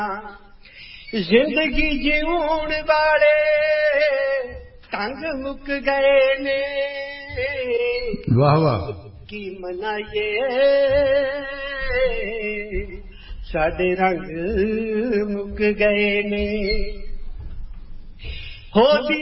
जिंदगी जीउण वाले ढंग मुक गए ने। वाह वाह। की मनाइए साडे रंग मुक गए ने।